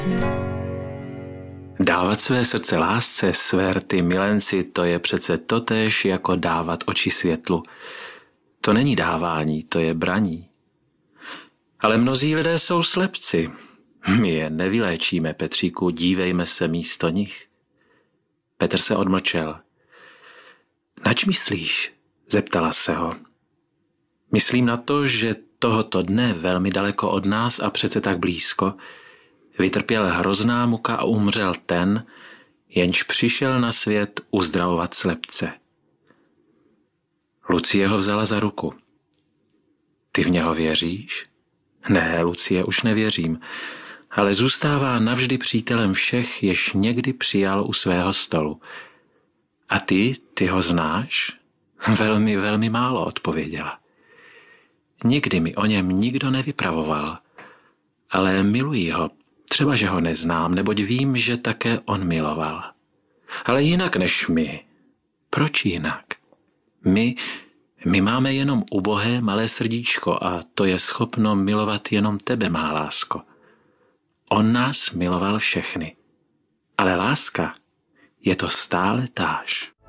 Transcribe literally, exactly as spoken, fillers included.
Dávat své srdce lásce, své rty milenci, to je přece totéž jako dávat oči světlu. To není dávání, to je braní. Ale mnozí lidé jsou slepci. My je nevyléčíme, Petříku, dívejme se místo nich. Petr se odmlčel. Nač myslíš? Zeptala se ho. Myslím na to, že tohoto dne velmi daleko od nás a přece tak blízko vytrpěl hrozná muka a umřel ten, jenž přišel na svět uzdravovat slepce. Lucie ho vzala za ruku. Ty v něho věříš? Ne, Lucie, už nevěřím, ale zůstává navždy přítelem všech, jež někdy přijal u svého stolu. A ty, ty ho znáš? Velmi, velmi málo, odpověděla. Nikdy mi o něm nikdo nevypravoval, ale miluji ho, třeba, že ho neznám, neboť vím, že také on miloval. Ale jinak než my. Proč jinak? My, my máme jenom ubohé malé srdíčko a to je schopno milovat jenom tebe, má lásko. On nás miloval všechny. Ale láska je to stále táž.